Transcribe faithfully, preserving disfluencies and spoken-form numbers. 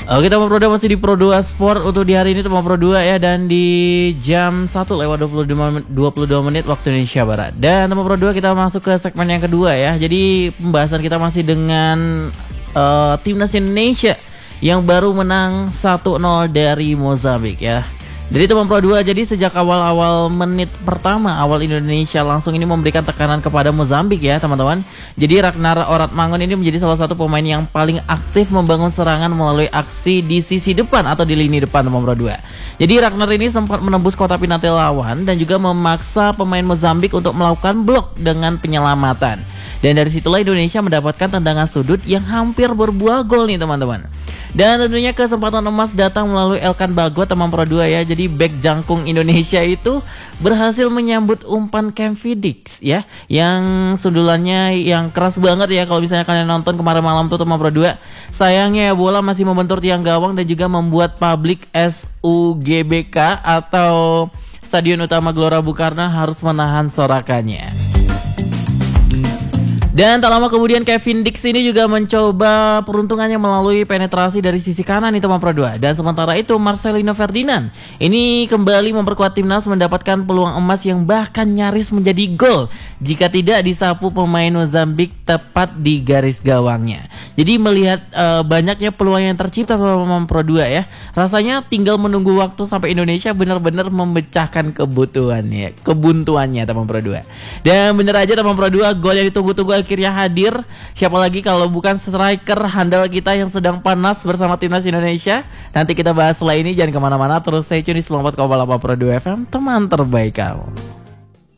Oke teman Pro dua, masih di Pro dua Sport untuk di hari ini teman Pro dua ya. Dan di jam satu lewat dua puluh dua menit waktu Indonesia Barat. Dan teman Pro dua, kita masuk ke segmen yang kedua ya. Jadi pembahasan kita masih dengan uh, Timnas Indonesia yang baru menang satu nol dari Mozambik ya. Jadi teman Pro dua, jadi sejak awal-awal menit pertama awal Indonesia langsung ini memberikan tekanan kepada Mozambik ya teman-teman. Jadi Ragnar Oratmangun ini menjadi salah satu pemain yang paling aktif membangun serangan melalui aksi di sisi depan atau di lini depan teman Pro dua. Jadi Ragnar ini sempat menembus kotak penalti lawan dan juga memaksa pemain Mozambik untuk melakukan blok dengan penyelamatan. Dan dari situlah Indonesia mendapatkan tendangan sudut yang hampir berbuah gol nih teman-teman. Dan tentunya kesempatan emas datang melalui Elkan Bagot teman Pro dua ya. Jadi bek jangkung Indonesia itu berhasil menyambut umpan Cam Vidic ya, yang sundulannya yang keras banget ya. Kalau misalnya kalian nonton kemarin malam tuh teman Pro dua, sayangnya ya bola masih membentur tiang gawang dan juga membuat publik S U G B K atau Stadion Utama Gelora Bung Karno harus menahan sorakannya. Dan tak lama kemudian Kevin Dix ini juga mencoba peruntungannya melalui penetrasi dari sisi kanan nih teman Pro dua. Dan sementara itu Marcelino Ferdinand ini kembali memperkuat timnas, mendapatkan peluang emas yang bahkan nyaris menjadi gol jika tidak disapu pemain Mozambik tepat di garis gawangnya. Jadi melihat uh, banyaknya peluang yang tercipta teman Pro dua ya, rasanya tinggal menunggu waktu sampai Indonesia benar-benar memecahkan kebutuhannya, kebuntuannya teman Pro dua. Dan bener aja teman Pro dua, gol yang ditunggu-tunggu akhirnya hadir. Siapa lagi kalau bukan striker handal kita yang sedang panas bersama timnas Indonesia. Nanti kita bahas setelah ini, jangan kemana-mana, terus stay tune di Selamat Kabar Pro dua F M, teman terbaik kamu.